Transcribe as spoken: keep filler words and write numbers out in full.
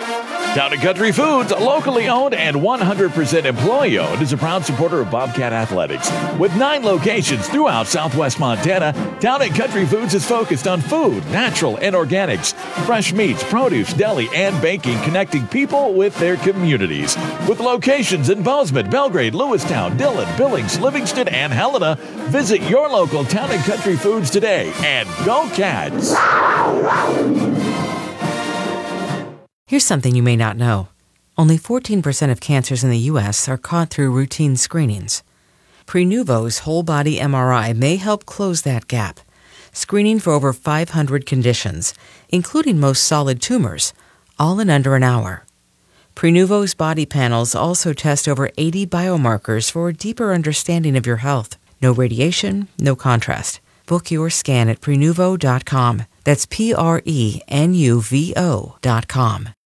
Town and Country Foods, locally owned and one hundred percent employee owned, is a proud supporter of Bobcat Athletics. With nine locations throughout southwest Montana, Town and Country Foods is focused on food, natural and organics, fresh meats, produce, deli, and baking, connecting people with their communities. With locations in Bozeman, Belgrade, Lewistown, Dillon, Billings, Livingston, and Helena, visit your local Town and Country Foods today, and go Cats! Here's something you may not know. Only fourteen percent of cancers in the U S are caught through routine screenings. Prenuvo's whole-body M R I may help close that gap, screening for over five hundred conditions, including most solid tumors, all in under an hour. Prenuvo's body panels also test over eighty biomarkers for a deeper understanding of your health. No radiation, no contrast. Book your scan at Prenuvo dot com. That's P R E N U V O dot com.